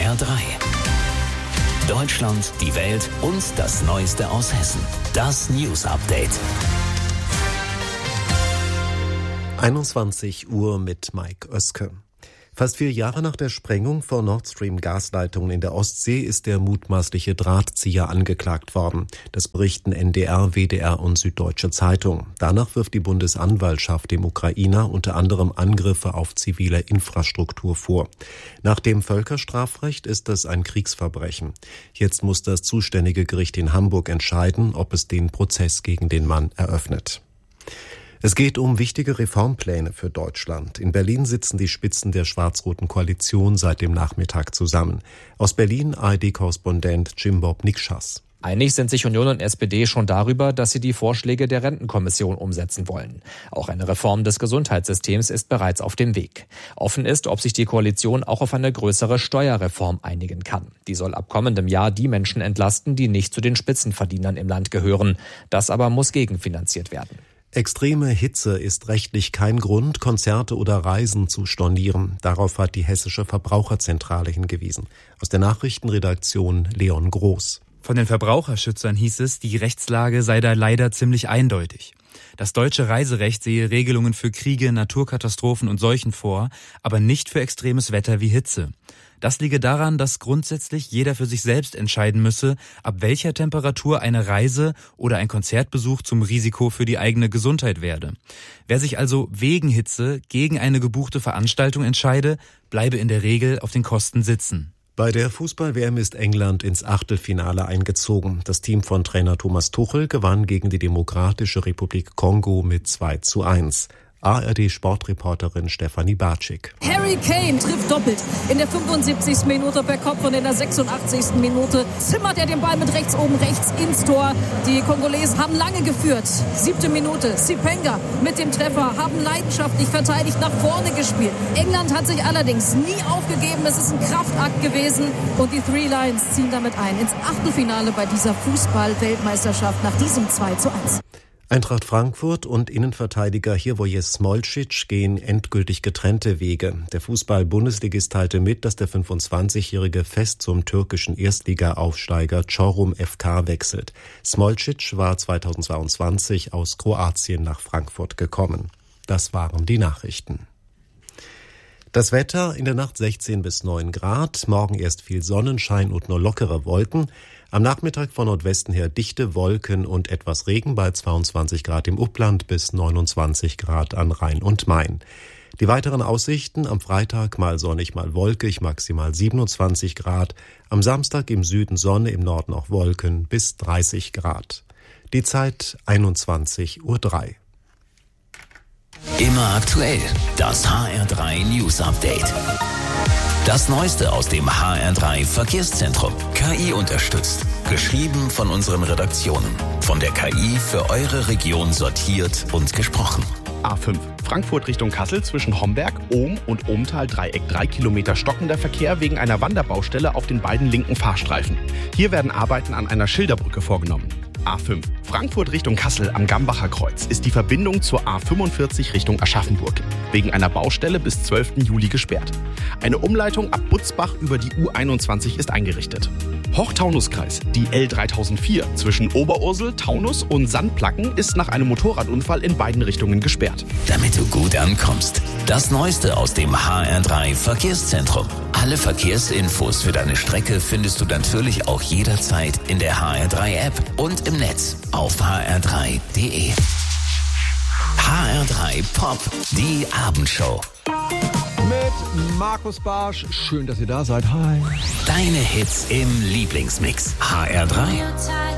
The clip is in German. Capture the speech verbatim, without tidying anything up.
R drei. Deutschland, die Welt und das Neueste aus Hessen. Das News Update. einundzwanzig Uhr mit Mike Oeske. Fast vier Jahre nach der Sprengung von Nord Stream Gasleitungen in der Ostsee ist der mutmaßliche Drahtzieher angeklagt worden. Das berichten N D R, W D R und Süddeutsche Zeitung. Danach wirft die Bundesanwaltschaft dem Ukrainer unter anderem Angriffe auf zivile Infrastruktur vor. Nach dem Völkerstrafrecht ist das ein Kriegsverbrechen. Jetzt muss das zuständige Gericht in Hamburg entscheiden, ob es den Prozess gegen den Mann eröffnet. Es geht um wichtige Reformpläne für Deutschland. In Berlin sitzen die Spitzen der schwarz-roten Koalition seit dem Nachmittag zusammen. Aus Berlin A R D-Korrespondent Jim Bob Nikschas. Einig sind sich Union und S P D schon darüber, dass sie die Vorschläge der Rentenkommission umsetzen wollen. Auch eine Reform des Gesundheitssystems ist bereits auf dem Weg. Offen ist, ob sich die Koalition auch auf eine größere Steuerreform einigen kann. Die soll ab kommendem Jahr die Menschen entlasten, die nicht zu den Spitzenverdienern im Land gehören. Das aber muss gegenfinanziert werden. Extreme Hitze ist rechtlich kein Grund, Konzerte oder Reisen zu stornieren. Darauf hat die Hessische Verbraucherzentrale hingewiesen. Aus der Nachrichtenredaktion Leon Groß. Von den Verbraucherschützern hieß es, die Rechtslage sei da leider ziemlich eindeutig. Das deutsche Reiserecht sehe Regelungen für Kriege, Naturkatastrophen und Seuchen vor, aber nicht für extremes Wetter wie Hitze. Das liege daran, dass grundsätzlich jeder für sich selbst entscheiden müsse, ab welcher Temperatur eine Reise oder ein Konzertbesuch zum Risiko für die eigene Gesundheit werde. Wer sich also wegen Hitze gegen eine gebuchte Veranstaltung entscheide, bleibe in der Regel auf den Kosten sitzen. Bei der Fußball-W M ist England ins Achtelfinale eingezogen. Das Team von Trainer Thomas Tuchel gewann gegen die Demokratische Republik Kongo mit zwei zu eins. A R D-Sportreporterin Stefanie Bartschik. Harry Kane trifft doppelt. In der fünfundsiebzigsten Minute per Kopf und in der sechsundachtzigsten Minute zimmert er den Ball mit rechts oben rechts ins Tor. Die Kongolesen haben lange geführt. Siebte Minute. Sipenga mit dem Treffer, haben leidenschaftlich verteidigt nach vorne gespielt. England hat sich allerdings nie aufgegeben. Es ist ein Kraftakt gewesen und die Three Lions ziehen damit ein ins Achtelfinale bei dieser Fußball-Weltmeisterschaft nach diesem zwei zu eins. Eintracht Frankfurt und Innenverteidiger Hrvoje Smolcic gehen endgültig getrennte Wege. Der Fußball-Bundesligist teilte mit, dass der fünfundzwanzigjährige fest zum türkischen Erstliga-Aufsteiger Çorum F K wechselt. Smolcic war zweitausendzweiundzwanzig aus Kroatien nach Frankfurt gekommen. Das waren die Nachrichten. Das Wetter in der Nacht sechzehn bis neun Grad, morgen erst viel Sonnenschein und nur lockere Wolken. Am Nachmittag von Nordwesten her dichte Wolken und etwas Regen bei zweiundzwanzig Grad im Upland bis neunundzwanzig Grad an Rhein und Main. Die weiteren Aussichten: am Freitag mal sonnig, mal wolkig, maximal siebenundzwanzig Grad. Am Samstag im Süden Sonne, im Norden auch Wolken bis dreißig Grad. Die Zeit einundzwanzig Uhr drei. Immer aktuell, das H R drei News Update. Das Neueste aus dem H R drei Verkehrszentrum. K I unterstützt. Geschrieben von unseren Redaktionen. Von der K I für eure Region sortiert und gesprochen. A fünf. Frankfurt Richtung Kassel zwischen Homberg, Ohm und Ohmtal-Dreieck. Drei Kilometer stockender Verkehr wegen einer Wanderbaustelle auf den beiden linken Fahrstreifen. Hier werden Arbeiten an einer Schilderbrücke vorgenommen. A fünf. Frankfurt Richtung Kassel am Gambacher Kreuz ist die Verbindung zur A fünfundvierzig Richtung Aschaffenburg wegen einer Baustelle bis zwölften Juli gesperrt. Eine Umleitung ab Butzbach über die U einundzwanzig ist eingerichtet. Hochtaunuskreis, die L dreitausendvier zwischen Oberursel, Taunus und Sandplacken ist nach einem Motorradunfall in beiden Richtungen gesperrt. Damit du gut ankommst. Das Neueste aus dem H R drei Verkehrszentrum. Alle Verkehrsinfos für deine Strecke findest du natürlich auch jederzeit in der H R drei App und im Netz auf h r drei punkt d e. H R drei Pop, die Abendshow. Mit Markus Barsch. Schön, dass ihr da seid. Hi. Deine Hits im Lieblingsmix. H R drei